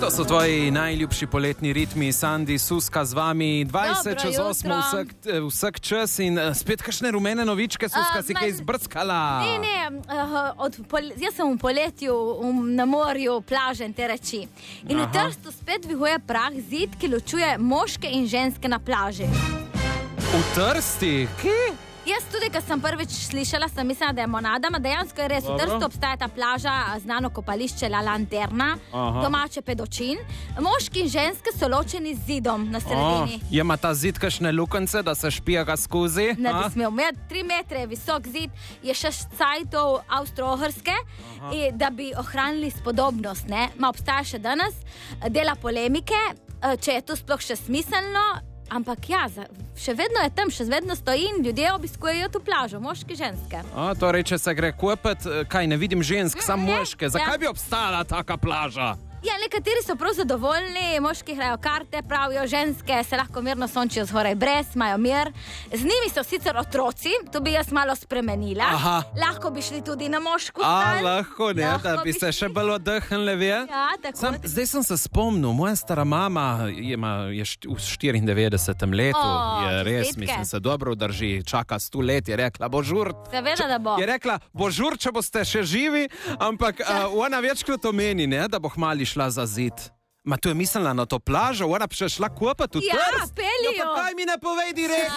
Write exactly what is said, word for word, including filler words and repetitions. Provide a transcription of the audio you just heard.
To so tvoji najljubši poletni ritmi, Sandi, Suska z vami, dvajset čez osmo vsak, vsak čas in spet kakšne rumene novičke, Suska, uh, si kaj izbrskala? Ne, ne, uh, od pol, jaz sem v poletju um, na morju, plaže in te reči. In Aha. v Trstu spet dviguje prah zid, ki ločuje moške in ženske na plaži. V Trsti? Kje? Jaz tudi, ko sem prvič slišala, sem mislila, da je monadama, dejansko je res. V Trstu obstaja ta plaža, znano kopališče La Lanterna, Aha. domače pedočin. Moški in ženske so ločeni z zidom na sredini. Je ima ta zid kakšne lukance, da se špija ga skozi? Ne bi smel. Tri metre visok zid je še cajtov Avstro-Ohrske, da bi ohranili spodobnost. Ne? Ma obstaja še danes, dela polemike, če je to sploh še smiselno. Ampak ja, še vedno je tam, še vedno stoji in ljudje obiskujejo to plažo, moški, ženske. A, torej, če se gre kupet, kaj ne vidim žensk, mm, samo moške. Zakaj ja. bi obstala taka plaža? Ja, nekateri so prav zadovoljni, moški hrajo karte, pravijo, ženske se lahko mirno sončijo zgoraj brez, imajo mir. Z njimi so sicer otroci, to bi jaz malo spremenila. Aha. Lahko bi šli tudi na moško stan. A, lahko, ne, lahko da bi, bi se še bolj oddahnili, ve? Ja, tako. Sam, zdaj sem se spomnil, moja stara mama je, je št, v štiriindevetdesetem letu, o, je res, čestitke. Mislim, se dobro drži, čaka sto let, je rekla, božur. Seveda, da bo. Je rekla, božur, če boste še živi, ampak uh, ona večkrat omeni, ne, da bo hmali šla za zid. Ma tu je mislila na to plažo, ona bi še šla kupati v Trst. Ja, pelijo. Ja, pa kaj mi ne povej direkt?